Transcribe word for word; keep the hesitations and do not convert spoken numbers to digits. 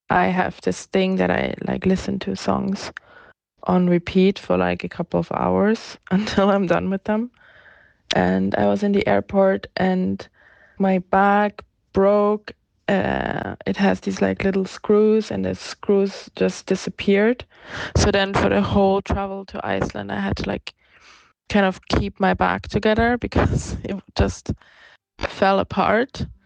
I have this thing that I like listen to songs on repeat for like a couple of hours until I'm done with them. And I was in the airport and my bag broke. Uh, it has these like little screws and the screws just disappeared. So then for the whole travel to Iceland, I had to like kind of keep my bag together because it just fell apart.